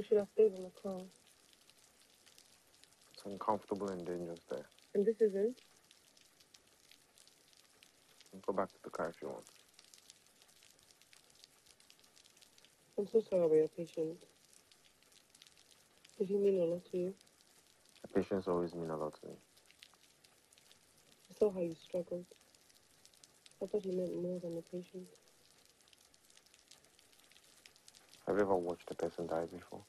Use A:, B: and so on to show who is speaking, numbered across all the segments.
A: We should have stayed in the car.
B: It's uncomfortable and dangerous there.
A: And this isn't?
B: Go back to the car if you want.
A: I'm so sorry about your patience. Did he mean a lot to you?
B: The patients always mean a lot to me.
A: I saw how you struggled. I thought he meant more than the patient.
B: Have you ever watched a person die before?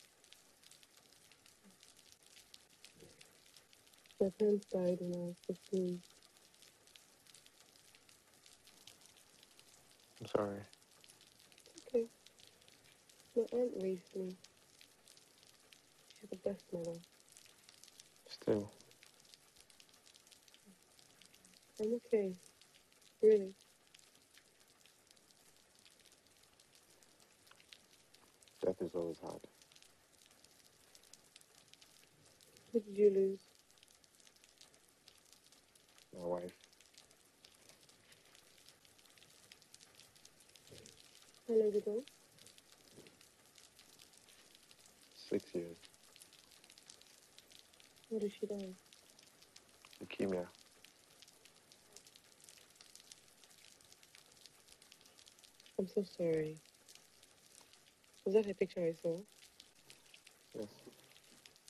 A: My parents died when I was 15.
B: I'm sorry.
A: It's okay. My aunt raised me. She's the best mother.
B: Still.
A: I'm okay. Really.
B: Death is always hard.
A: Who did you lose?
B: My wife.
A: How long ago?
B: 6 years.
A: How did she die?
B: Leukemia.
A: I'm so sorry. Was that her picture I saw?
B: Yes.